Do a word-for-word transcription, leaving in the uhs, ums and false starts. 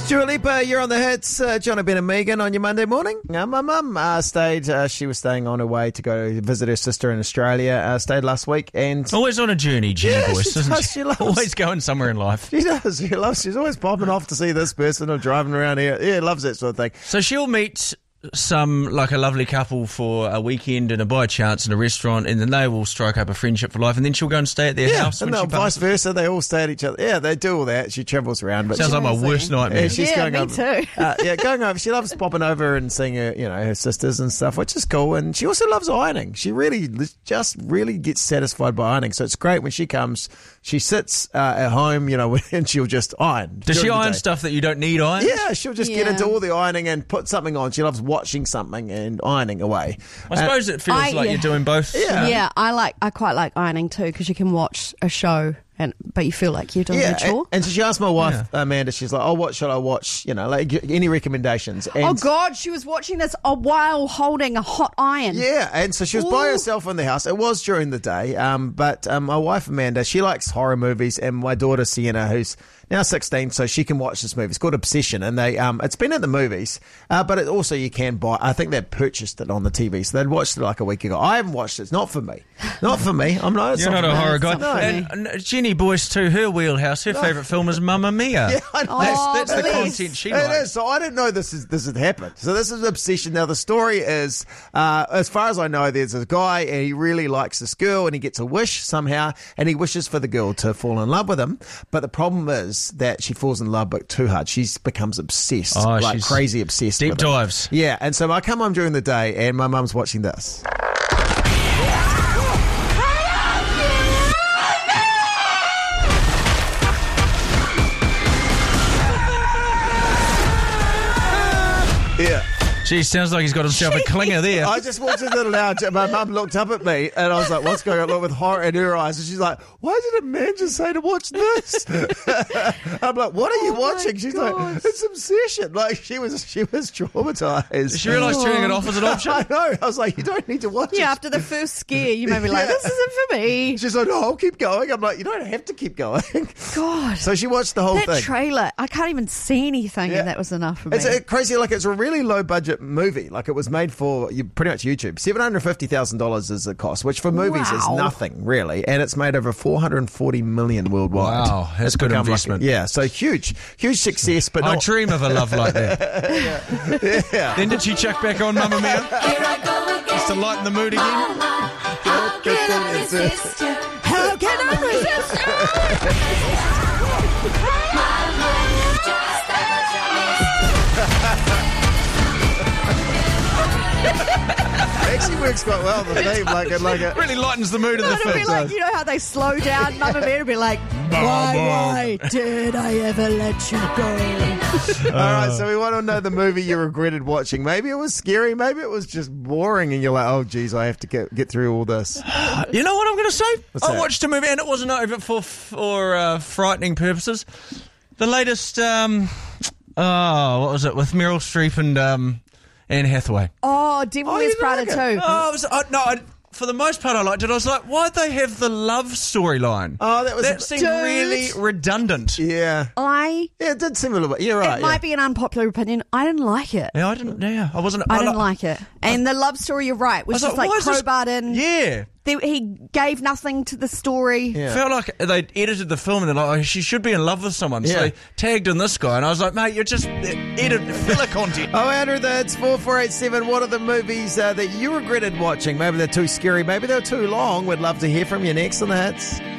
Dua Lipa, you're on the hits. Uh, John Ben and Megan on your Monday morning. Uh, my mum uh, stayed, uh, she was staying on her way to go visit her sister in Australia, uh, stayed last week. And always on a journey, Jenny yeah, Boyce, she isn't does, she? she loves, always going somewhere in life. She does. She loves, she's always popping off to see this person or driving around here. Yeah, loves that sort of thing. So she'll meet some, like a lovely couple for a weekend and a by chance in a restaurant, and then they will strike up a friendship for life, and then she'll go and stay at their Yeah, house. and when they'll she vice passes. versa. They all stay at each other. Yeah, they do all that. She travels around. But Sounds she, like my worst nightmare. Yeah, she's Yeah, going me over, too. uh, yeah, going over. She loves popping over and seeing her, you know, her sisters and stuff, which is cool. And she also loves ironing. She really just really gets satisfied by ironing. So it's great when she comes. She sits uh, at home, you know, and she'll just iron. Does she during the iron day. stuff that you don't need ironed? Yeah, she'll just get Yeah. into all the ironing and put something on. She loves watching something and ironing away. I suppose it feels I- like yeah. you're doing both. Yeah. Yeah, I like. I quite like ironing too because you can watch a show, and but you feel like you're doing Yeah, a chore. and, and so she asked my wife, Amanda, she's like, oh, what should I watch? You know, like, any recommendations? And Oh God, she was watching this a while holding a hot iron. yeah, and so she was by Ooh. herself in the house. It was during the day, um, but um, my wife Amanda, she likes horror movies, and my daughter Sienna, who's now sixteen, so she can watch this movie. It's called Obsession, and they um, it's been at the movies, uh, but it also you can buy. I think they purchased it on the T V, so they'd watched it like a week ago. I haven't watched it. It's not for me. Not for me. I'm not. it's You're not a for me. horror it's guy. not for And, and Jenny Boyce too, her wheelhouse, her favourite film is Mamma Mia. Yeah, I know. Oh, That's, that's the please. content she It likes. is. So I didn't know this is this had happened. So this is Obsession. Now the story is, uh, as far as I know, there's a guy and he really likes this girl and he gets a wish somehow and he wishes for the girl to fall in love with him. But the problem is that she falls in love but too hard. She becomes obsessed, Oh, like she's crazy obsessed. deep with it. dives. Yeah, and so I come home during the day and my mum's watching this. Yeah. Gee, sounds like he's got himself a clinger there. I just walked into the lounge and my mum looked up at me and I was like, what's going on? Look, with horror in her eyes. And she's like, why did a man just say to watch this? I'm like, what are you Oh my watching? She's like, gosh. it's Obsession. Like, she was she was traumatized. Did she realise turning it off as an option? I know. I was like, you don't need to watch it. Yeah, after the first scare, you may be like, Yeah. "This isn't for me." She's like, no, I'll keep going. I'm like, you don't have to keep going. God, So she watched the whole that thing. trailer, I can't even see anything, Yeah. and that was enough for me. It's a crazy, like it's a really low budget movie. Like it was made for you, pretty much YouTube. seven hundred fifty thousand dollars is the cost, which for movies is Wow. nothing really. And it's made over four hundred forty million worldwide. Wow, that's It's good become like- investment. yeah, so huge, huge success. But I not, dream of a love like that. yeah. Then did she chuck back on Mamma Mia? Just to lighten the mood again? How can I resist? Actually works quite well, the theme. Like it, like it. Really lightens the mood of the It'll be film. like, you know how they slow down Mamma Mia to be like, why, why did I ever let you go? All right, so we want to know the movie you regretted watching. Maybe it was scary, maybe it was just boring, and you're like, oh, geez, I have to get get through all this. You know what I'm going to say? What's I that? watched a movie and it wasn't over for for uh, frightening purposes. The latest, um, oh, what was it, with Meryl Streep and um, Anne Hathaway. Oh, Devil Oh, Wears you Prada like it? too. Oh, I was, I, no, I, for the most part I liked it. I was like, why'd they have the love storyline? Oh, that was That a- seemed Dude. really redundant. Yeah. I, Yeah, it did seem a little bit. You're right. it might yeah. be an unpopular opinion. I didn't like it. Yeah, I didn't, yeah, I wasn't... I didn't like- like it. And the love story, you're right, I was was just like, like why is this- crowbarred in. Yeah. They, he gave nothing to the story. Yeah. Felt like they'd edited the film and they're like, oh, she should be in love with someone. So Yeah. they tagged in this guy and I was like, mate, you're just uh, edit filler content. Oh, Andrew, that's four four eight seven. What are the movies uh, that you regretted watching? Maybe they're too scary. Maybe they're too long. We'd love to hear from you next on the Hits.